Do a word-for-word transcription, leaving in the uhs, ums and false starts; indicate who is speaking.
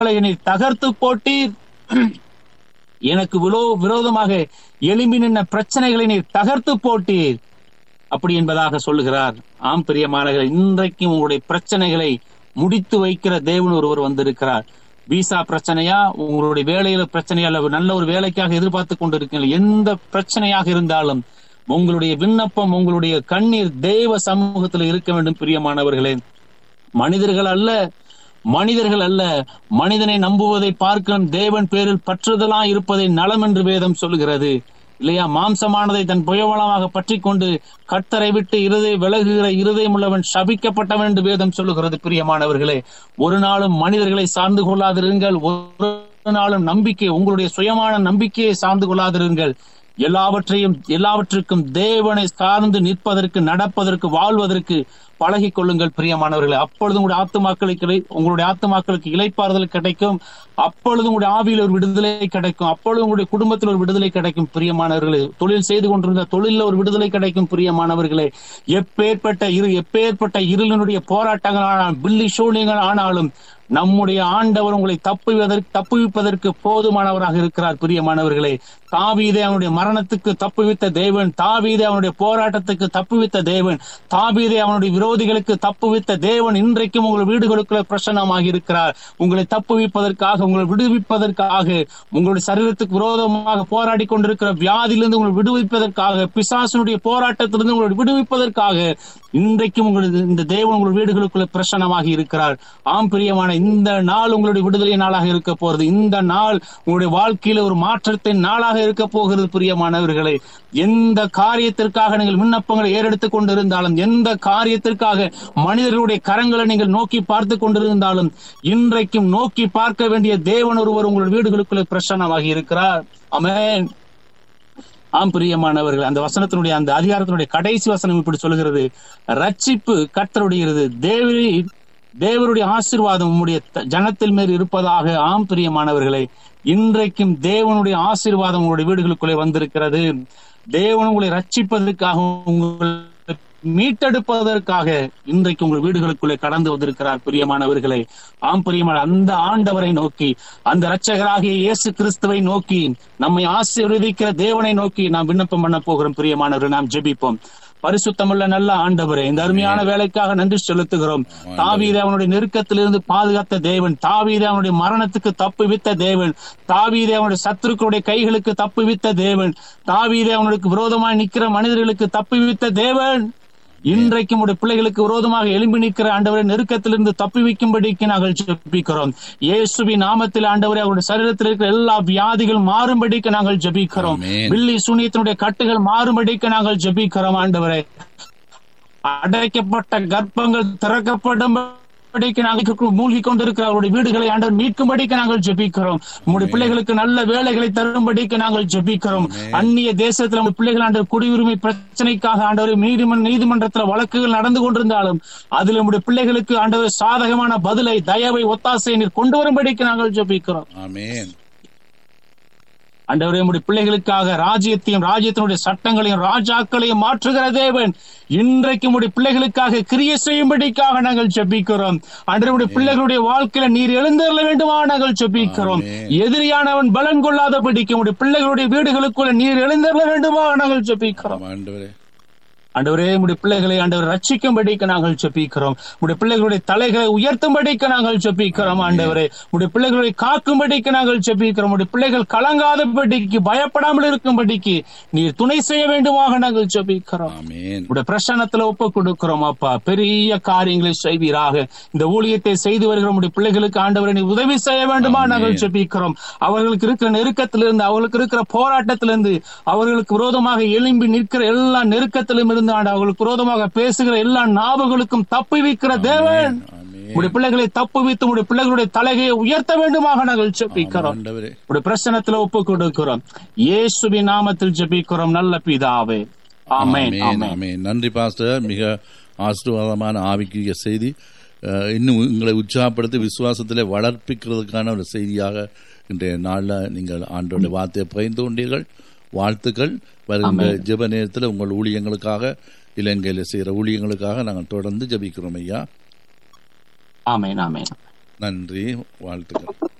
Speaker 1: என்னை தகர்த்து போட்டீர், எனக்கு விரோ விரோதமாக எழும்பி நின்ற பிரச்சனைகளை நீ தகர்த்து போட்டீர் அப்படி என்பதாக சொல்லுகிறார். ஆம் பிரியமானவர்களே, இன்றைக்கும் உங்களுடைய பிரச்சனைகளை முடித்து வைக்கிற தேவன் ஒருவர் வந்திருக்கிறார். விசா பிரச்சனையா, உங்களுடைய வேலையில பிரச்சனையா, அல்ல நல்ல ஒரு வேலைக்காக எதிர்பார்த்து கொண்டிருக்கீங்க, எந்த பிரச்சனையாக இருந்தாலும் உங்களுடைய விண்ணப்பம், உங்களுடைய கண்ணீர் தேவ சமூகத்தில் இருக்க வேண்டும். பிரியமானவர்களே, மனிதர்கள் அல்ல மனிதர்கள் அல்ல மனிதனை நம்புவதை பார்க்க தேவன் பேரில் பற்றுதலா இருப்பதை நலம் என்று வேதம் சொல்லுகிறது இல்லையா? மாம்சமானதை தன் புயவளமாக பற்றி கொண்டு கர்த்தரை விட்டு இருதை விலகுகிற இருதயம் உள்ளவன் சபிக்கப்பட்டவன் என்று வேதம் சொல்லுகிறது. பிரியமானவர்களே, ஒரு நாளும் மனிதர்களை சார்ந்து கொள்ளாதிருங்கள், ஒரு நாளும் நம்பிக்கை, உங்களுடைய சுயமான நம்பிக்கையை சார்ந்து கொள்ளாதிருங்கள். எல்லாவற்றையும் எல்லாவற்றுக்கும் தேவனை சார்ந்து நிற்பதற்கு, நடப்பதற்கு, வாழ்வதற்கு பழகி கொள்ளுங்கள் பிரியமானவர்களே. அப்பொழுது உங்களுடைய ஆத்துமாக்களுக்கு உங்களுடைய ஆத்துமாக்களுக்கு இளைப்பாறுதல் கிடைக்கும். அப்பொழுது உங்களுடைய ஆவியில் ஒரு விடுதலை கிடைக்கும். அப்பொழுது உங்களுடைய குடும்பத்தில் ஒரு விடுதலை கிடைக்கும். பிரியமானவர்களே, தொழில் செய்து கொண்டிருந்த தொழில ஒரு விடுதலை கிடைக்கும். பிரியமானவர்களே, எப்பேற்பட்ட இரு எப்பேற்பட்ட இருளினுடைய போராட்டங்கள் ஆனாலும், பில்லி சூழ்நிலைகள் ஆனாலும் நம்முடைய ஆண்டவர் உங்களை தப்புவதற்கு தப்புவிப்பதற்கு போதுமானவராக இருக்கிறார். பிரியமானவர்களே, தாவீதை அவனுடைய மரணத்துக்கு தப்புவித்த தேவன், தாவீதை அவனுடைய போராட்டத்துக்கு தப்புவித்த தேவன், தாவீதை அவனுடைய விரோதிகளுக்கு தப்புவித்த தேவன் இன்றைக்கும் உங்கள் வீடுகளுக்குள்ள பிரசன்னமாக இருக்கிறார். உங்களை தப்புவிப்பதற்காக, உங்களை விடுவிப்பதற்காக, உங்களுடைய சரீரத்துக்கு விரோதமாக போராடி கொண்டிருக்கிற வியாதியிலிருந்து உங்களை விடுவிப்பதற்காக, பிசாசனுடைய போராட்டத்திலிருந்து உங்களை விடுவிப்பதற்காக இன்றைக்கும் உங்களது இந்த தேவன் உங்கள் வீடுகளுக்குள்ள பிரசன்னமாக இருக்கிறார். ஆம் பிரியமான, இந்த நாள் உங்களுடைய விடுதலை நாளாக இருக்க போகிறது. இந்த நாள் உங்களுடைய வாழ்க்கையில ஒரு மாற்றத்தின் நாளாக இருக்க போகிறது. பிரியமானவர்களே, எந்த காரியத்திற்காக நீங்கள் விண்ணப்பங்களை ஏறெடுத்துக் கொண்டிருந்தாலும், எந்த காரியத்திற்காக மனிதர்களுடைய கரங்களை நீங்கள் நோக்கி பார்த்து கொண்டிருந்தாலும், இன்றைக்கும் நோக்கி பார்க்க வேண்டிய தேவன் ஒருவர் உங்களுடைய வீடுகளுக்குள்ளே பிரசன்னமாக இருக்கிறார். ஆமென். ஆம் பிரியமானவர்கள், அந்த வசனத்தினுடைய அந்த அதிகாரத்தினுடைய கடைசி வசனம் இப்படி சொல்லுகிறது, ரட்சிப்பு கர்த்தருடையது, தேவரி தேவருடைய ஆசீர்வாதம் உம்முடைய ஜனத்தில் மேல் இருப்பதாக. ஆம் பிரியமானவர்களே, இன்றைக்கும் தேவனுடைய ஆசீர்வாதம் உங்களுடைய வீடுகளுக்குள்ளே வந்திருக்கிறது. தேவன் உங்களை ரட்சிப்பதற்காக, உங்களை மீட்டெடுப்பதற்காக இன்றைக்கு உங்கள் வீடுகளுக்குள்ளே கடந்து வந்திருக்கிறார். பிரியமானவர்களே, ஆம் பிரியமான, அந்த ஆண்டவரை நோக்கி, அந்த இரட்சகராகிய இயேசு கிறிஸ்துவை நோக்கி, நம்மை ஆசீர்வதிக்கிற தேவனை நோக்கி நாம் விண்ணப்பம் பண்ண போகிறோம். பிரியமானவர்கள், நாம் ஜெபிப்போம். பரிசுத்தமுள்ள நல்ல ஆண்டவரே, இந்த அருமையான வேலைக்காக நன்றி செலுத்துகிறோம். தாவீதை அவனுடைய நெருக்கத்திலிருந்து பாதுகாத்த தேவன், தாவீதை அவனுடைய மரணத்துக்கு தப்புவித்த தேவன், தாவீதை அவனுடைய சத்துருக்களுடைய கைகளுக்கு தப்புவித்த தேவன், தாவீதை அவனுக்கு விரோதமாக நிற்கிற மனிதர்களுக்கு தப்புவித்த தேவன், இன்றைக்கும் உடைய பிள்ளைகளுக்கு விரோதமாக எழும்பி நிற்கிற ஆண்டவரை நெருக்கத்திலிருந்து தப்புவிக்கும்படிக்கு நாங்கள் ஜெபிக்கிறோம். இயேசுவின் நாமத்தில் ஆண்டவரே, அவருடைய சரீரத்தில் இருக்கிற எல்லா வியாதிகள் மாறும்படிக்கு நாங்கள் ஜெபிக்கிறோம். பில்லி சூனியத்தினுடைய கட்டுகள் மாறும்படிக்கு நாங்கள் ஜெபிக்கிறோம். ஆண்டவரே, அடைக்கப்பட்ட கர்ப்பங்கள் திறக்கப்படும் மூழ்கி கொண்டிருக்கிற அவருடைய வீடுகளை ஆண்டவர் மீட்கும்படிக்கு நாங்கள் ஜெபிக்கிறோம். உங்களுடைய பிள்ளைகளுக்கு நல்ல வேலைகளை தரும்படிக்கு நாங்கள் ஜெபிக்கிறோம். அந்நிய தேசத்தில் நம்ம பிள்ளைகள் ஆண்டவர் குடியுரிமை பிரச்சனைக்காக ஆண்டவர் நீதிமன்ற நீதிமன்றத்தில் வழக்குகள் நடந்து கொண்டிருந்தாலும் அதில் நம்முடைய பிள்ளைகளுக்கு ஆண்டவர் சாதகமான பதிலை, தயவை, ஒத்தாசை நீர் கொண்டு வரும்படிக்கு நாங்கள் ஜெபிக்கிறோம். ஆமென். ஆண்டவரே, நம்முடைய பிள்ளைகளுக்காக ராஜ்யத்தையும் ராஜ்யத்தினுடைய சட்டங்களையும் ராஜாக்களையும் மாற்றுகிற தேவன் இன்றைக்கு நம்முடைய பிள்ளைகளுக்காக கிரியை செய்யும்படிக்காக நாங்கள் ஜெபிக்கிறோம். ஆண்டவருடைய பிள்ளைகளுடைய வாழ்க்கையில நீர் எழுந்தருள வேண்டுமா நாங்கள் ஜெபிக்கிறோம். எதிரியானவன் பலன் கொள்ளாதபடிக்கு நம்முடைய பிள்ளைகளுடைய வீடுகளுக்குள்ள நீர் எழுந்தருள வேண்டுமா நாங்கள் ஜெபிக்கிறோம். ஆண்டவரே, உடைய பிள்ளைகளை ஆண்டவர் ரட்சிக்கும்படிக்கு நாங்கள் ஜெபிக்கிறோம். உடைய பிள்ளைகளுடைய தலைகளை உயர்த்தும்படிக்கு நாங்கள் ஜெபிக்கிறோம். ஆண்டவரே, உடைய பிள்ளைகளை காக்கும்படிக்கு நாங்கள் ஜெபிக்கிறோம். உடைய பிள்ளைகள் கலங்காதபடிக்கு, பயப்படாமல் இருக்கும்படிக்கு நீர் துணை செய்ய வேண்டுமாக நாங்கள் ஜெபிக்கிறோம். உடைய பிரசன்னத்துல ஒப்பு கொடுக்கிறோம். அப்பா, பெரிய காரியங்களை செய்வீராக. இந்த ஊழியத்தை செய்து வருகிற உடைய பிள்ளைகளுக்கு ஆண்டவரை நீ உதவி செய்ய வேண்டுமா நாங்கள் ஜெபிக்கிறோம். அவர்களுக்கு இருக்கிற நெருக்கத்திலிருந்து, அவர்களுக்கு இருக்கிற போராட்டத்திலிருந்து, அவர்களுக்கு விரோதமாக எழும்பி நிற்கிற எல்லா நெருக்கத்திலும் அவர்களுக்கு விரோதமாக பேசுகிற எல்லா நாவுகளுக்கும் தப்புவிக்கிற தேவன் உடைய பிள்ளைகளை தப்புவித்து உடைய பிள்ளைகளுடைய தலைகையை உயர்த்த வேண்டுமாக நாங்கள் ஜெபிக்கிறோம். உடைய பிரசன்னத்தில் ஒப்பு கொடுக்கிறோம். இயேசுவின் நாமத்தில் ஜெபிக்கிறோம் நல்ல பிதாவே. ஆமென். ஆமென்.
Speaker 2: நன்றி பாஸ்டர். மிக ஆசீர்வாதமான ஆவிக்குரிய செய்தி. இன்னும் உங்களை உற்சாகப்படுத்தி விசுவாசத்திலே வளர்ப்பிக்கிறதுக்கான ஒரு செய்தியாக இன்றைய நாளில் நீங்கள் ஆண்டவருடைய வார்த்தையை பகிர்ந்து கொண்டீர்கள். வாழ்த்துக்கள். வருகின்ற ஜெப நேரத்தில் உங்கள் ஊழியங்களுக்காக, இலங்கையில் செய்கிற ஊழியங்களுக்காக நாங்கள் தொடர்ந்து ஜெபிக்கிறோம் ஐயா.
Speaker 1: ஆமென். ஆமென்.
Speaker 2: நன்றி, வாழ்த்துக்கள்.